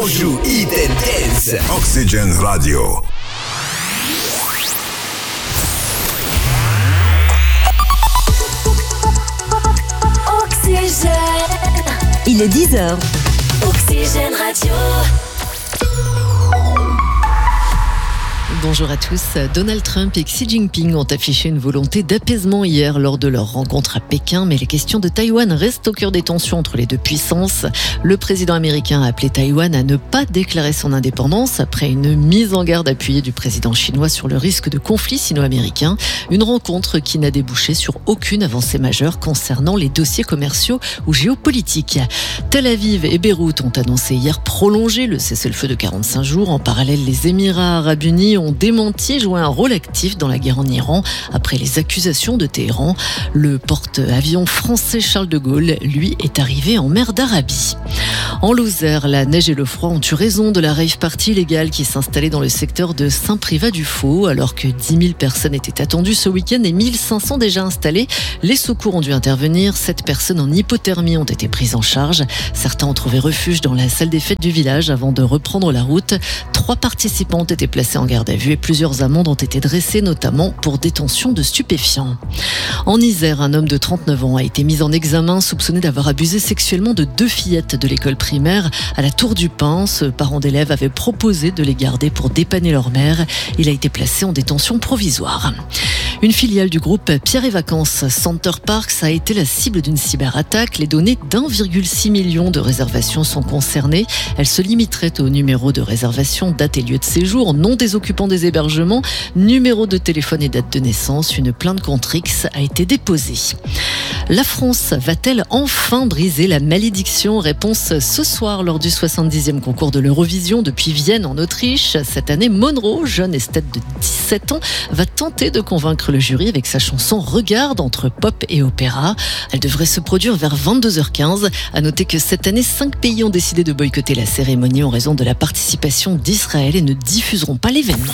Anjou Eat and Dance. Oxygen Radio. Oxygène. Il est 10h. Oxygène Radio. Bonjour à tous. Donald Trump et Xi Jinping ont affiché une volonté d'apaisement hier lors de leur rencontre à Pékin, mais les questions de Taïwan restent au cœur des tensions entre les deux puissances. Le président américain a appelé Taïwan à ne pas déclarer son indépendance après une mise en garde appuyée du président chinois sur le risque de conflit sino-américain. Une rencontre qui n'a débouché sur aucune avancée majeure concernant les dossiers commerciaux ou géopolitiques. Tel Aviv et Beyrouth ont annoncé hier prolonger le cessez-le-feu de 45 jours. En parallèle, les Émirats arabes unis ont démenti jouer un rôle actif dans la guerre en Iran après les accusations de Téhéran. Le porte-avions français Charles de Gaulle, lui, est arrivé en mer d'Arabie. En Lozère, la neige et le froid ont eu raison de la rave party illégale qui s'installait dans le secteur de Saint-Privat-du-Faux. Alors que 10 000 personnes étaient attendues ce week-end et 1 500 déjà installées, les secours ont dû intervenir. 7 personnes en hypothermie ont été prises en charge. Certains ont trouvé refuge dans la salle des fêtes du village avant de reprendre la route. 3 participants ont été placés en garde à vue et plusieurs amendes ont été dressées, notamment pour détention de stupéfiants. En Isère, un homme de 39 ans a été mis en examen soupçonné d'avoir abusé sexuellement de 2 fillettes de l'école primaire à la Tour du Pin. Ce parent d'élèves avait proposé de les garder pour dépanner leur mère. Il a été placé en détention provisoire. Une filiale du groupe Pierre et Vacances Center Parks a été la cible d'une cyberattaque. Les données d'1,6 million de réservations sont concernées. Elles se limiteraient au numéro de réservation, date et lieu de séjour, nom des occupants des hébergements, numéro de téléphone et date de naissance. Une plainte contre X a été déposée. La France va-t-elle enfin briser la malédiction ? Réponse ce soir lors du 70e concours de l'Eurovision depuis Vienne en Autriche. Cette année, Monroe, jeune esthète de 17 ans, va tenter de convaincre le jury avec sa chanson Regarde entre pop et opéra. Elle devrait se produire vers 22h15. À noter que cette année, 5 pays ont décidé de boycotter la cérémonie en raison de la participation d'Israël et ne diffuseront pas l'événement.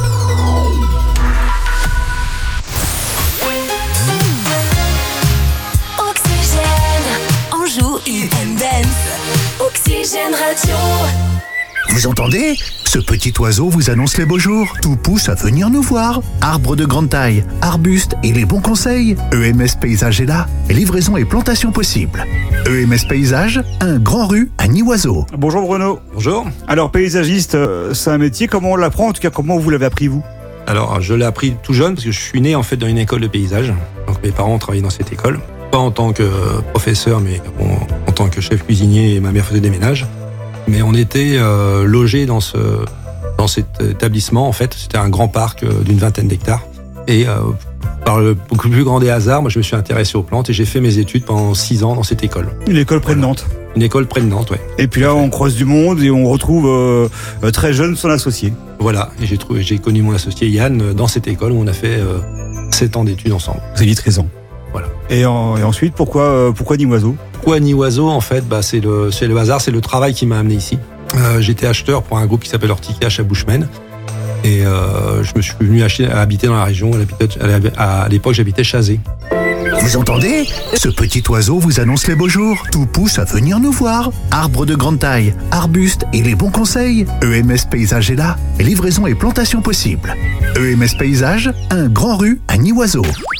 Eat and Dance. Oxygène Radio. Vous entendez ? Ce petit oiseau vous annonce les beaux jours. Tout pousse à venir nous voir. Arbres de grande taille, arbustes et les bons conseils. EMS Paysage est là. Livraison et plantation possible. EMS Paysage, un grand rue à Nid-Oiseau. Bonjour Bruno. Bonjour. Alors paysagiste, c'est un métier, comment on l'apprend ? En tout cas, comment vous l'avez appris vous ? Alors, je l'ai appris tout jeune parce que je suis né en fait dans une école de paysage. Donc mes parents travaillaient dans cette école. Pas en tant que professeur, mais en tant que chef cuisinier, et ma mère faisait des ménages. Mais on était logés dans cet établissement, en fait. C'était un grand parc d'une 20aine d'hectares. Et par le beaucoup plus grand des hasards, moi, je me suis intéressé aux plantes et j'ai fait mes études pendant 6 ans dans cette école. Une école près de Nantes. Une école près de Nantes, oui. Et puis là, on croise du monde et on retrouve très jeune son associé. Voilà, et j'ai connu mon associé Yann dans cette école où on a fait 7 ans d'études ensemble. Vous aviez 13 ans. Voilà. Et ensuite, pourquoi Nid-Oiseau ? Pourquoi Nid-Oiseau ? En fait, c'est le hasard, c'est le travail qui m'a amené ici. J'étais acheteur pour un groupe qui s'appelle Horticache à Bushman. Et je me suis venu habiter dans la région. À l'époque, j'habitais Chazé. Vous entendez ? Ce petit oiseau vous annonce les beaux jours. Tout pousse à venir nous voir. Arbres de grande taille, arbustes et les bons conseils. EMS Paysage est là. Livraison et plantation possible. EMS Paysage, un grand rue à Nid-Oiseau.